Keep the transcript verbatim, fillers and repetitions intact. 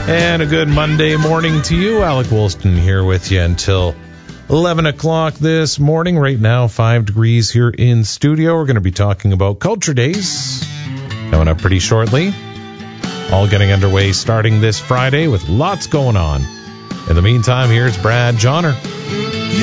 And a good Monday morning to you. Alec Woolston here with you until eleven o'clock this morning. Right now, five degrees here in studio. We're going to be talking about Culture Days coming up pretty shortly. All getting underway starting this Friday with lots going on. In the meantime, here's Brad Johnner.